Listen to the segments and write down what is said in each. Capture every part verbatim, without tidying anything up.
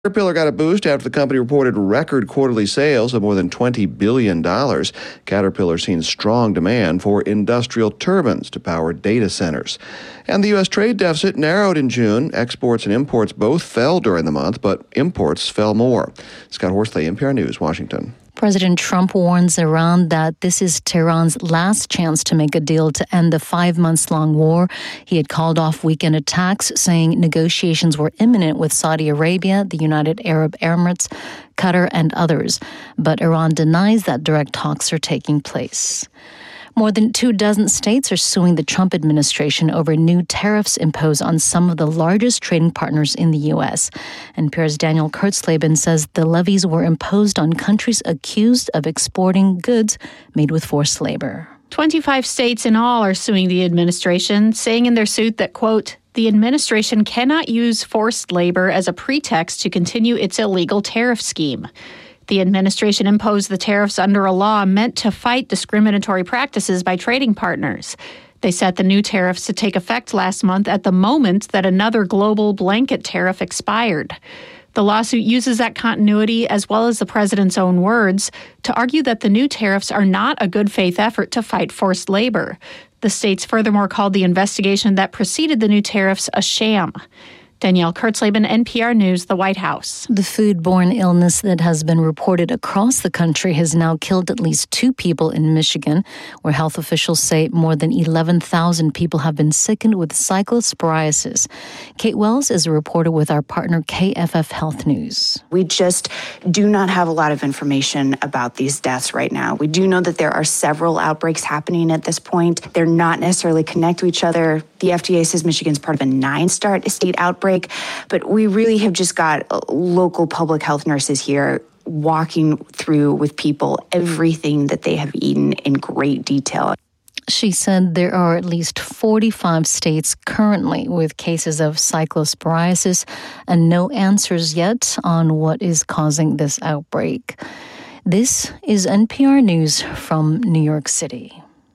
Caterpillar got a boost after the company reported record quarterly sales of more than twenty billion dollars. Caterpillar's seen strong demand for industrial turbines to power data centers. And the U S trade deficit narrowed in June. Exports and imports both fell during the month, but imports fell more. Scott Horsley, N P R News, Washington. President Trump warns Iran that this is Tehran's last chance to make a deal to end the five months long war. He had called off weekend attacks, saying negotiations were imminent with Saudi Arabia, the United Arab Emirates, Qatar, and others. But Iran denies that direct talks are taking place. More than two dozen states are suing the Trump administration over new tariffs imposed on some of the largest trading partners in the U S. N P R's Daniel Kurtzleben says the levies were imposed on countries accused of exporting goods made with forced labor. twenty-five states in all are suing the administration, saying in their suit that, quote, the administration cannot use forced labor as a pretext to continue its illegal tariff scheme. The administration imposed the tariffs under a law meant to fight discriminatory practices by trading partners. They set the new tariffs to take effect last month at the moment that another global blanket tariff expired. The lawsuit uses that continuity, as well as the president's own words, to argue that the new tariffs are not a good faith effort to fight forced labor. The states furthermore called the investigation that preceded the new tariffs a sham. Danielle Kurtzleben, N P R News, the White House. The foodborne illness that has been reported across the country has now killed at least two people in Michigan, where health officials say more than eleven thousand people have been sickened with cyclosporiasis. Kate Wells is a reporter with our partner K F F Health News. We just do not have a lot of information about these deaths right now. We do know that there are several outbreaks happening at this point. They're not necessarily connected to each other. The F D A says Michigan's part of a nine-star state outbreak. But we really have just got local public health nurses here walking through with people everything that they have eaten in great detail. She said there are at least forty-five states currently with cases of cyclosporiasis and no answers yet on what is causing this outbreak. This is N P R News from New York City.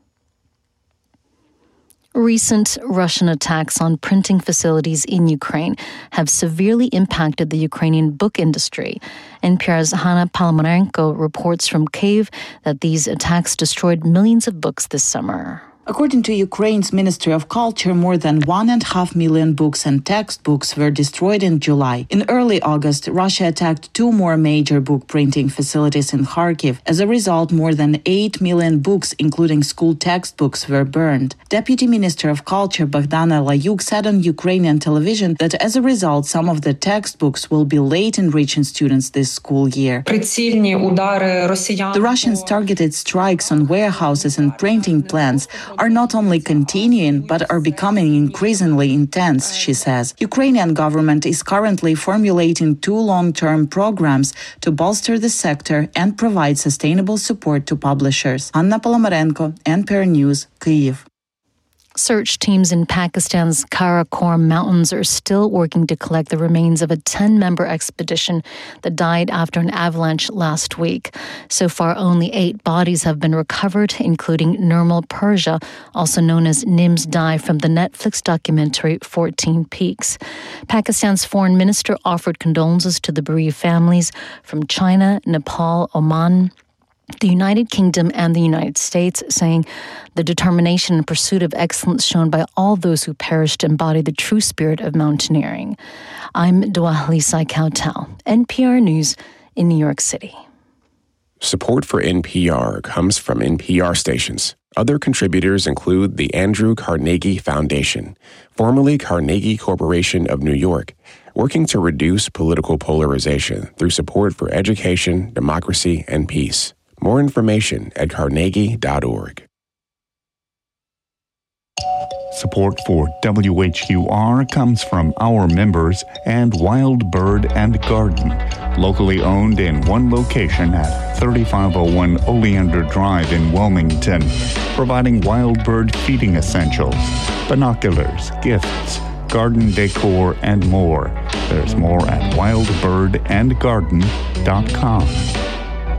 Recent Russian attacks on printing facilities in Ukraine have severely impacted the Ukrainian book industry. N P R's Hanna Palmarenko reports from Kyiv that these attacks destroyed millions of books this summer. According to Ukraine's Ministry of Culture, more than one and a half million books and textbooks were destroyed in July. In early August, Russia attacked two more major book printing facilities in Kharkiv. As a result, more than eight million books, including school textbooks, were burned. Deputy Minister of Culture Bogdana Layuk said on Ukrainian television that as a result, some of the textbooks will be late in reaching students this school year. The Russians' targeted strikes on warehouses and printing plants are not only continuing, but are becoming increasingly intense, she says. Ukrainian government is currently formulating two long-term programs to bolster the sector and provide sustainable support to publishers. Anna Polomarenko, N P R News, Kyiv. Search teams in Pakistan's Karakoram Mountains are still working to collect the remains of a ten-member expedition that died after an avalanche last week. So far, only eight bodies have been recovered, including Nirmal Persia, also known as Nims Dai, from the Netflix documentary fourteen Peaks. Pakistan's foreign minister offered condolences to the bereaved families from China, Nepal, Oman, the United Kingdom and the United States, saying the determination and pursuit of excellence shown by all those who perished embody the true spirit of mountaineering. I'm Dwalisa Kautal, N P R News in New York City. Support for N P R comes from N P R stations. Other contributors include the Andrew Carnegie Foundation, formerly Carnegie Corporation of New York, working to reduce political polarization through support for education, democracy, and peace. More information at carnegie dot org. Support for W H U R comes from our members and Wild Bird and Garden, locally owned in one location at thirty-five oh one Oleander Drive in Wilmington, providing wild bird feeding essentials, binoculars, gifts, garden decor, and more. There's more at wild bird and garden dot com.